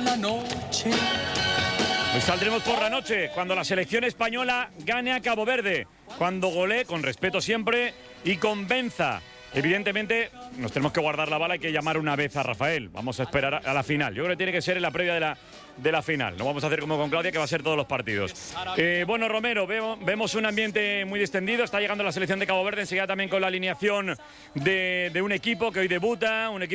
Hoy saldremos por la noche cuando la selección española gane a Cabo Verde, cuando golee, con respeto siempre, y convenza. Evidentemente, nos tenemos que guardar la bala, hay que llamar una vez a Rafael. Vamos a esperar a la final. Yo creo que tiene que ser en la previa de la final. No vamos a hacer como con Claudia, que va a ser todos los partidos. Bueno, Romero, vemos un ambiente muy distendido. Está llegando la selección de Cabo Verde, enseguida también con la alineación de un equipo que hoy debuta, un equipo